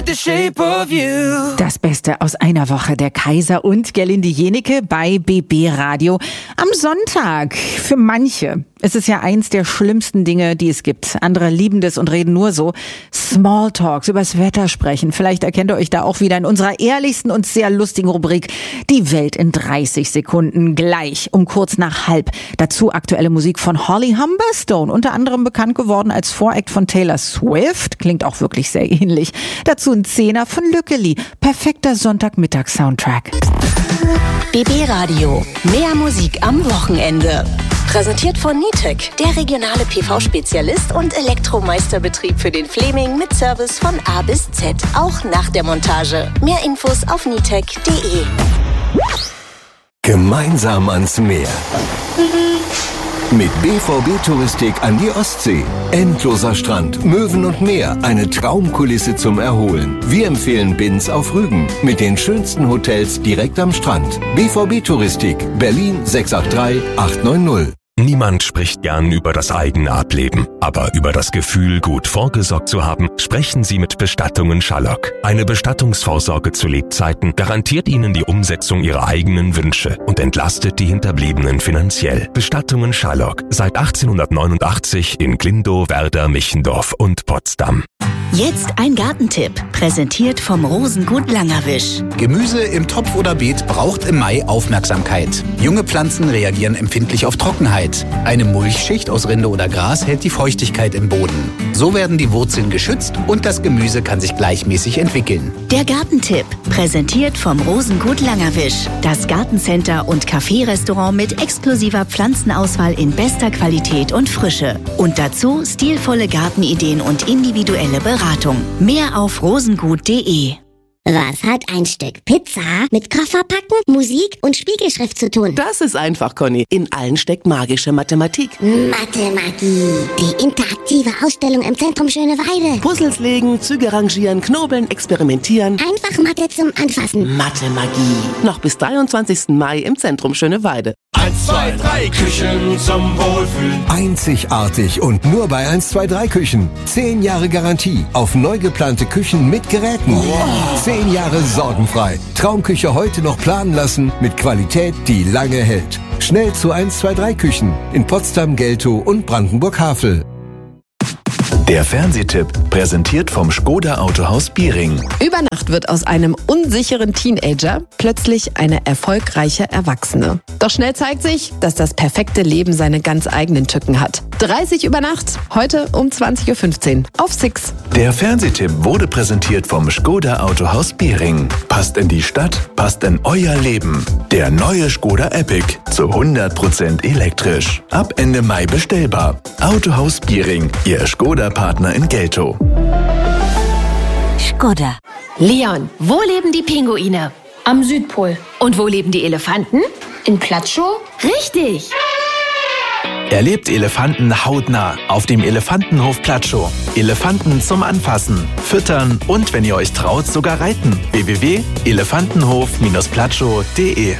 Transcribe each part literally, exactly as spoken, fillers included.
The shape of you. Das Beste aus einer Woche, der Kaiser und Gerlinde Jenecke bei B B Radio am Sonntag. Für manche ist es ja eins der schlimmsten Dinge, die es gibt. Andere lieben das und reden nur so. Smalltalks, übers Wetter sprechen. Vielleicht erkennt ihr euch da auch wieder in unserer ehrlichsten und sehr lustigen Rubrik Die Welt in dreißig Sekunden. Gleich um kurz nach halb. Dazu aktuelle Musik von Holly Humberstone, unter anderem bekannt geworden als Voract von Taylor Swift. Klingt auch wirklich sehr ähnlich. Dazu ein Zehner von Lückeli. Perfekter Sonntagmittags-Soundtrack. B B Radio. Mehr Musik am Wochenende. Präsentiert von Nitec, der regionale P V-Spezialist und Elektromeisterbetrieb für den Fleming mit Service von A bis Z. Auch nach der Montage. Mehr Infos auf nitec punkt de. Gemeinsam ans Meer. Mit B V B Touristik an die Ostsee. Endloser Strand, Möwen und Meer, eine Traumkulisse zum Erholen. Wir empfehlen Binz auf Rügen mit den schönsten Hotels direkt am Strand. B V B Touristik, Berlin sechs acht drei acht neun null. Niemand spricht gern über das eigene Ableben, aber über das Gefühl, gut vorgesorgt zu haben, sprechen Sie mit Bestattungen Schallock. Eine Bestattungsvorsorge zu Lebzeiten garantiert Ihnen die Umsetzung Ihrer eigenen Wünsche und entlastet die Hinterbliebenen finanziell. Bestattungen Schallock, seit achtzehnhundertneunundachtzig in Glindow, Werder, Michendorf und Potsdam. Jetzt ein Gartentipp, präsentiert vom Rosengut Langerwisch. Gemüse im Topf oder Beet braucht im Mai Aufmerksamkeit. Junge Pflanzen reagieren empfindlich auf Trockenheit. Eine Mulchschicht aus Rinde oder Gras hält die Feuchtigkeit im Boden. So werden die Wurzeln geschützt und das Gemüse kann sich gleichmäßig entwickeln. Der Gartentipp, präsentiert vom Rosengut Langerwisch. Das Gartencenter und Café-Restaurant mit exklusiver Pflanzenauswahl in bester Qualität und Frische. Und dazu stilvolle Gartenideen und individuelle Beratung. Mehr auf rosengut punkt de. Was hat ein Stück Pizza mit Kofferpacken, Musik und Spiegelschrift zu tun? Das ist einfach, Conny. In allen steckt magische Mathematik. Mathemagie. Die interaktive Ausstellung im Zentrum Schöneweide. Puzzles legen, Züge rangieren, knobeln, experimentieren. Einfach Mathe zum Anfassen. Mathemagie. Noch bis dreiundzwanzigsten Mai im Zentrum Schöneweide. eins, zwei, drei Küchen zum Wohlfühlen. Einzigartig und nur bei eins zwei drei Küchen. Zehn Jahre Garantie auf neu geplante Küchen mit Geräten. Wow. Zehn Jahre sorgenfrei. Traumküche heute noch planen lassen mit Qualität, die lange hält. Schnell zu eins zwei drei Küchen in Potsdam, Geltow und Brandenburg-Havel. Der Fernsehtipp, präsentiert vom Škoda Autohaus Biering. Über Nacht wird aus einem unsicheren Teenager plötzlich eine erfolgreiche Erwachsene. Doch schnell zeigt sich, dass das perfekte Leben seine ganz eigenen Tücken hat. dreißig über Nacht, heute um zwanzig Uhr fünfzehn auf Six. Der Fernsehtipp wurde präsentiert vom Škoda Autohaus Biering. Passt in die Stadt, passt in euer Leben. Der neue Škoda Epic zu hundert Prozent elektrisch. Ab Ende Mai bestellbar. Autohaus Biering, Ihr Škoda-Partner in Geltow. Škoda. Leon, wo leben die Pinguine? Am Südpol. Und wo leben die Elefanten? In Platschow? Richtig! Erlebt Elefanten hautnah auf dem Elefantenhof Platschow. Elefanten zum Anfassen, Füttern und, wenn ihr euch traut, sogar reiten. w w w punkt elefantenhof platschow punkt de.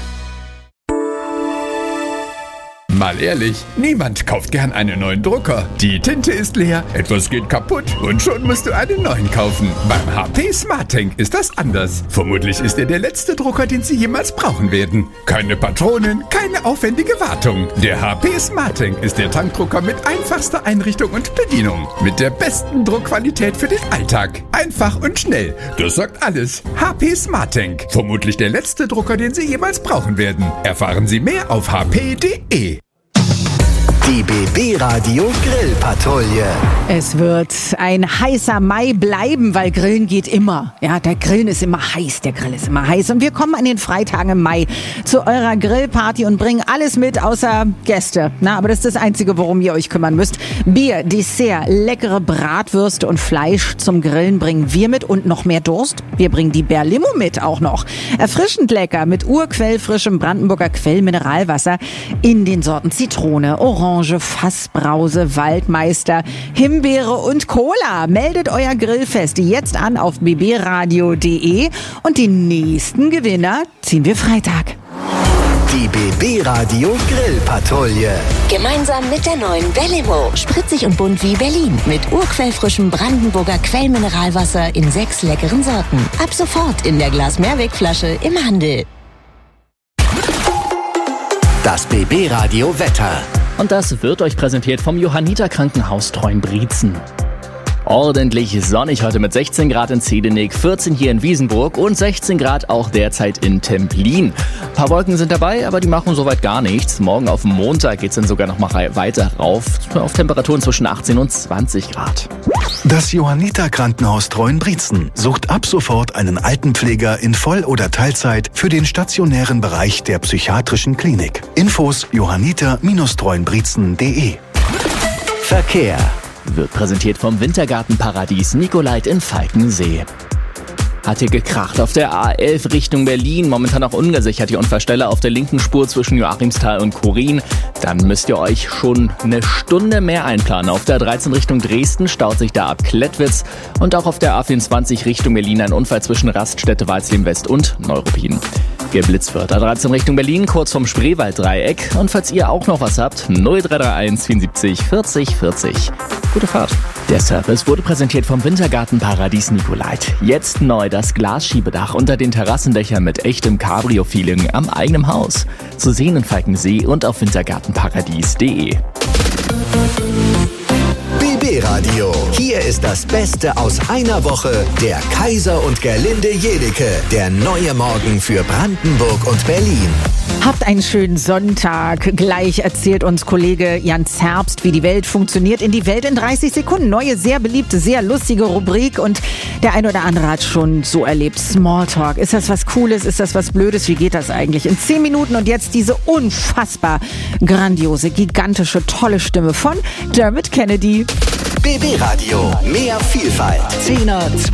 Mal ehrlich, niemand kauft gern einen neuen Drucker. Die Tinte ist leer, etwas geht kaputt und schon musst du einen neuen kaufen. Beim H P SmartTank ist das anders. Vermutlich ist er der letzte Drucker, den Sie jemals brauchen werden. Keine Patronen, keine aufwendige Wartung. Der H P SmartTank ist der Tankdrucker mit einfachster Einrichtung und Bedienung. Mit der besten Druckqualität für den Alltag. Einfach und schnell. Das sagt alles. H P SmartTank. Vermutlich der letzte Drucker, den Sie jemals brauchen werden. Erfahren Sie mehr auf h p punkt de. Die B B Radio Grillpatrouille. Es wird ein heißer Mai bleiben, weil Grillen geht immer. Ja, der Grillen ist immer heiß, der Grill ist immer heiß. Und wir kommen an den Freitagen im Mai zu eurer Grillparty und bringen alles mit, außer Gäste. Na, aber das ist das Einzige, worum ihr euch kümmern müsst. Bier, Dessert, leckere Bratwürste und Fleisch zum Grillen bringen wir mit und noch mehr Durst. Wir bringen die Berlimo mit auch noch. Erfrischend lecker mit urquellfrischem Brandenburger Quellmineralwasser in den Sorten Zitrone, Orange, Fassbrause, Waldmeister, Himbeere und Cola. Meldet euer Grillfest jetzt an auf b b radio punkt de und den nächsten Gewinner ziehen wir Freitag. Die B B-Radio Grillpatrouille. Gemeinsam mit der neuen Bellimo. Spritzig und bunt wie Berlin. Mit urquellfrischem Brandenburger Quellmineralwasser in sechs leckeren Sorten. Ab sofort in der Glas-Mehrwegflasche im Handel. Das B B-Radio Wetter. Und das wird euch präsentiert vom Johanniter Krankenhaus Treuenbrietzen. Ordentlich sonnig heute mit sechzehn Grad in Zedenick, vierzehn hier in Wiesenburg und sechzehn Grad auch derzeit in Templin. Ein paar Wolken sind dabei, aber die machen soweit gar nichts. Morgen auf Montag geht es dann sogar noch mal weiter rauf, auf Temperaturen zwischen achtzehn und zwanzig Grad. Das Johanniter Krankenhaus Treuenbrietzen sucht ab sofort einen Altenpfleger in Voll- oder Teilzeit für den stationären Bereich der psychiatrischen Klinik. Infos johanniter Bindestrich treuenbrietzen punkt de. Verkehr wird präsentiert vom Wintergartenparadies Nicolait in Falkensee. Hat hier gekracht auf der A elf Richtung Berlin. Momentan auch ungesichert die Unfallstelle auf der linken Spur zwischen Joachimsthal und Chorin. Dann müsst ihr euch schon eine Stunde mehr einplanen. Auf der A dreizehn Richtung Dresden staut sich da ab Klettwitz. Und auch auf der A vierundzwanzig Richtung Berlin ein Unfall zwischen Raststätte Walsleben West und Neuruppin. Geblitzt wird A dreizehn Richtung Berlin, kurz vom Spreewalddreieck. Und falls ihr auch noch was habt, null drei drei eins vierundsiebzig vierzig vierzig. Gute Fahrt. Der Service wurde präsentiert vom Wintergartenparadies Nicolait. Jetzt neu das Glasschiebedach unter den Terrassendächern mit echtem Cabrio-Feeling am eigenen Haus. Zu sehen in Falkensee und auf wintergartenparadies punkt de. B B-Radio. Hier ist das Beste aus einer Woche. Der Kaiser und Gerlinde Jedecke. Der neue Morgen für Brandenburg und Berlin. Habt einen schönen Sonntag. Gleich erzählt uns Kollege Jan Zerbst, wie die Welt funktioniert. In die Welt in dreißig Sekunden. Neue, sehr beliebte, sehr lustige Rubrik. Und der ein oder andere hat schon so erlebt. Smalltalk. Ist das was Cooles? Ist das was Blödes? Wie geht das eigentlich? In zehn Minuten und jetzt diese unfassbar grandiose, gigantische, tolle Stimme von Dermot Kennedy. B B-Radio. Mehr Vielfalt. Zehner,